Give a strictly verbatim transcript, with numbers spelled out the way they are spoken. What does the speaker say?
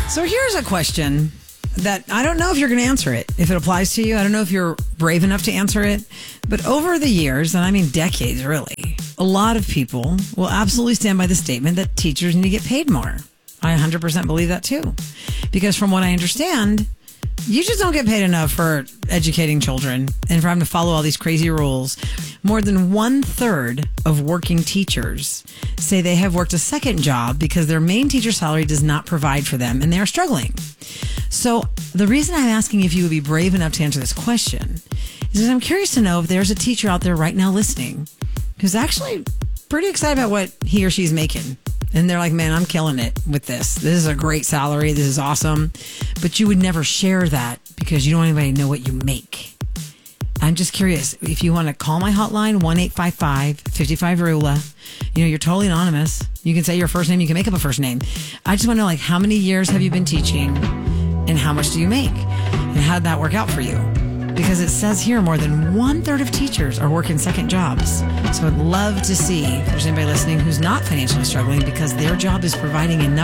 So here's a question that I don't know if you're going to answer it, if it applies to you. I don't know if you're brave enough to answer it. But over the years, and I mean decades really, a lot of people will absolutely stand by the statement that teachers need to get paid more. I one hundred percent believe that too. Because from what I understand, you just don't get paid enough for educating children and for having to follow all these crazy rules. More than one third of working teachers say they have worked a second job because their main teacher salary does not provide for them and they are struggling. So the reason I'm asking if you would be brave enough to answer this question is because I'm curious to know if there's a teacher out there right now listening who's actually pretty excited about what he or she's making. And they're like, man, I'm killing it with this. This is a great salary. This is awesome. But you would never share that because you don't want anybody to know what you make. I'm just curious if you want to call my hotline, one eight five five, five five, R U L A. You know, you're totally anonymous. You can say your first name. You can make up a first name. I just want to know, like, how many years have you been teaching and how much do you make? And how did that work out for you? Because it says here more than one third of teachers are working second jobs. So I'd love to see if there's anybody listening who's not financially struggling because their job is providing enough